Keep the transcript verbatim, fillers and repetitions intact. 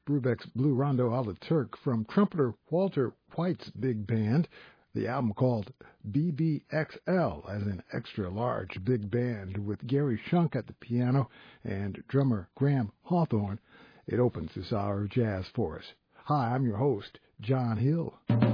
Brubeck's Blue Rondo a la Turk from trumpeter Walter White's big band. The album called B B X L, as in extra large big band, with Gary Shunk at the piano and drummer Graham Hawthorne. It opens this hour of jazz for us. Hi, I'm your host, John Hill.